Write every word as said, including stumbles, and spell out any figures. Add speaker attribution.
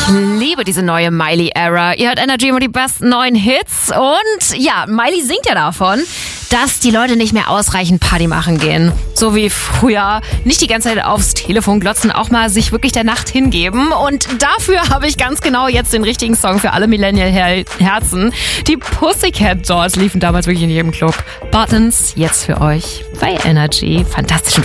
Speaker 1: liebe diese neue Miley-Era. Ihr hört Energy und die besten neuen Hits. Und ja, Miley singt ja davon, dass die Leute nicht mehr ausreichend Party machen gehen. So wie früher. Nicht die ganze Zeit aufs Telefon glotzen, auch mal sich wirklich der Nacht hingeben. Und dafür habe ich ganz genau jetzt den richtigen Song für alle Millennial-Herzen. Die Pussycat Dolls liefen damals wirklich in jedem Club. Buttons jetzt für euch bei Energy. Fantastischen